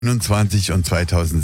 2021 und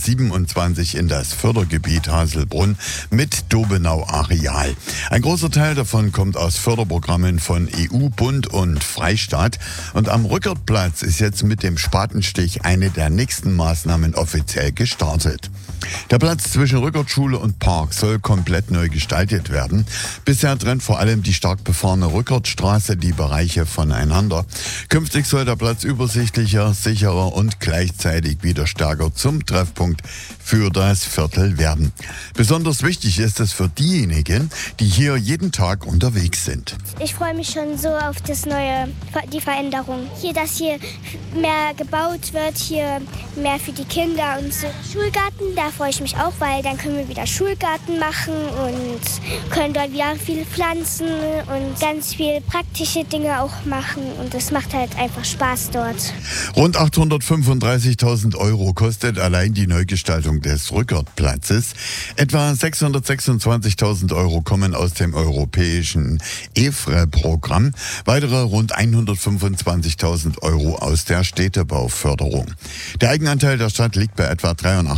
2027 in das Fördergebiet Haselbrunn mit Dobenau-Areal. Ein großer Teil davon kommt aus Förderprogrammen von EU, Bund und Freistaat. Und am Rückertplatz ist jetzt mit dem Spatenstich eine der nächsten Maßnahmen offiziell gestartet. Der Platz zwischen Rückertschule und Park soll komplett neu gestaltet werden. Bisher trennt vor allem die stark befahrene Rückertstraße die Bereiche voneinander. Künftig soll der Platz übersichtlicher, sicherer und gleichzeitig wieder stärker zum Treffpunkt für das Viertel werden. Besonders wichtig ist es für diejenigen, die hier jeden Tag unterwegs sind. Ich freue mich schon so auf die Veränderung. Dass hier mehr gebaut wird, hier mehr für die Kinder und so. Schulgarten, da freue ich mich auch, weil dann können wir wieder Schulgarten machen und können dort wieder viel pflanzen und ganz viel praktische Dinge auch machen. Und es macht halt einfach Spaß dort. Rund 835.000 € kostet allein die Neugestaltung des Rückertplatzes. Etwa 626.000 € kommen aus dem europäischen EFRE-Programm. Weitere rund 125.000 € aus der Städtebauförderung. Der Eigenanteil der Stadt liegt bei etwa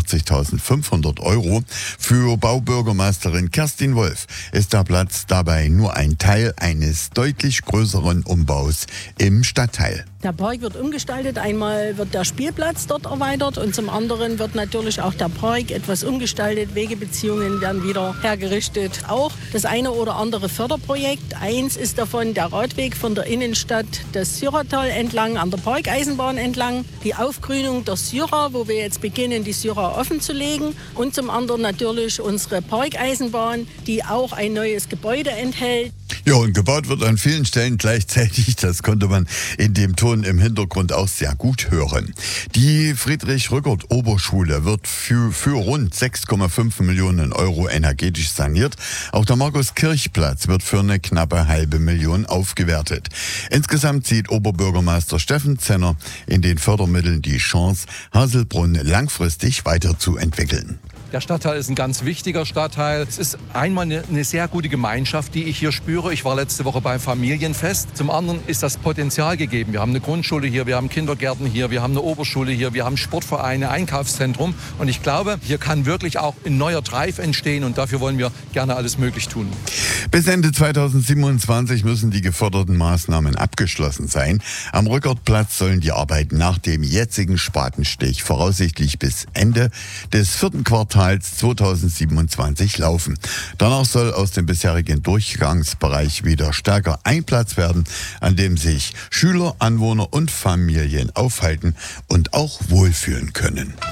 83.500 €. Für Baubürgermeisterin Kerstin Wolf ist der Platz dabei nur ein Teil eines deutlich größeren Umbaus im Stadtteil. Der Park wird umgestaltet. Einmal wird der Spielplatz dort erweitert und zum anderen wird natürlich auch der Park etwas umgestaltet. Wegebeziehungen werden wieder hergerichtet. Auch das eine oder andere Förderprojekt. Eins ist davon der Radweg von der Innenstadt des Syratal entlang, an der Parkeisenbahn entlang. Die Aufgrünung der Syra, wo wir jetzt beginnen, die Syra offen zu legen. Und zum anderen natürlich unsere Parkeisenbahn, die auch ein neues Gebäude enthält. Ja, und gebaut wird an vielen Stellen gleichzeitig. Das konnte man in dem Ton im Hintergrund auch sehr gut hören. Die Friedrich-Rückert-Oberschule wird für rund 6,5 Millionen € energetisch saniert. Auch der Markus-Kirch-Platz wird für eine knappe halbe Million aufgewertet. Insgesamt sieht Oberbürgermeister Steffen Zenner in den Fördermitteln die Chance, Haselbrunn langfristig weiterzuentwickeln. Der Stadtteil ist ein ganz wichtiger Stadtteil. Es ist einmal eine sehr gute Gemeinschaft, die ich hier spüre. Ich war letzte Woche beim Familienfest. Zum anderen ist das Potenzial gegeben. Wir haben eine Grundschule hier, wir haben Kindergärten hier, wir haben eine Oberschule hier, wir haben Sportvereine, Einkaufszentrum. Und ich glaube, hier kann wirklich auch ein neuer Drive entstehen und dafür wollen wir gerne alles möglich tun. Bis Ende 2027 müssen die geförderten Maßnahmen abgeschlossen sein. Am Rückertplatz sollen die Arbeiten nach dem jetzigen Spatenstich voraussichtlich bis Ende des 4. Quartals 2027 laufen. Danach soll aus dem bisherigen Durchgangsbereich wieder stärker ein Platz werden, an dem sich Schüler, Anwohner und Familien aufhalten und auch wohlfühlen können.